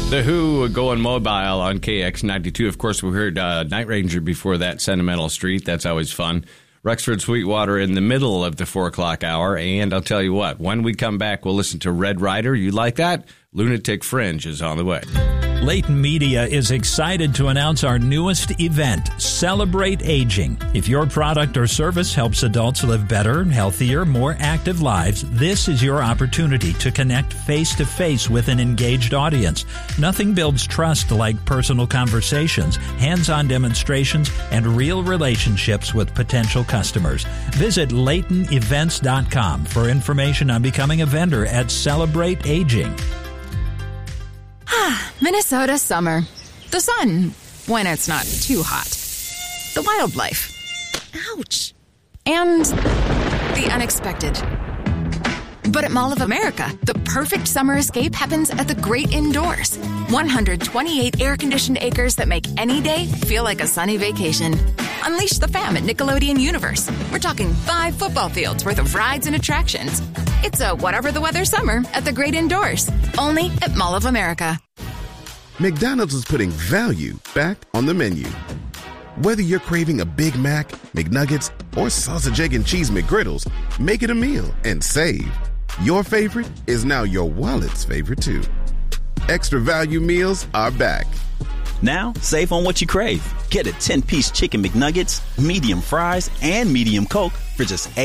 The Who going mobile on KX92. Of course, we heard Night Ranger before that, Sentimental Street. That's always fun. Rexford Sweetwater in the middle of the 4 o'clock hour. And I'll tell you what, when we come back, we'll listen to Red Rider. You like that? Lunatic Fringe is on the way. Leighton Media is excited to announce our newest event, Celebrate Aging. If your product or service helps adults live better, healthier, more active lives, this is your opportunity to connect face-to-face with an engaged audience. Nothing builds trust like personal conversations, hands-on demonstrations, and real relationships with potential customers. Visit LeightonEvents.com for information on becoming a vendor at Celebrate Aging. Minnesota summer. The sun, when it's not too hot. The wildlife. Ouch. And the unexpected. But at Mall of America, the perfect summer escape happens at the great indoors. 128 air-conditioned acres that make any day feel like a sunny vacation. Unleash the fam at Nickelodeon Universe. We're talking 5 football fields worth of rides and attractions. It's a whatever the weather summer at the great indoors. Only at Mall of America. McDonald's is putting value back on the menu. Whether you're craving a Big Mac, McNuggets, or sausage, egg, and cheese McGriddles, make it a meal and save. Your favorite is now your wallet's favorite too. Extra value meals are back. Now, save on what you crave. Get a 10-piece chicken McNuggets, medium fries, and medium Coke for just